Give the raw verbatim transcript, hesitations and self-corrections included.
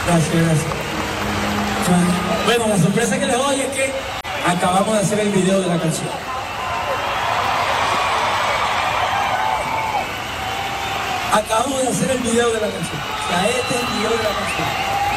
Gracias, gracias. Bueno, la sorpresa que les doy es que acabamos de hacer el video de la canción. Acabamos de hacer el video de la canción. O sea, este es el video de la canción.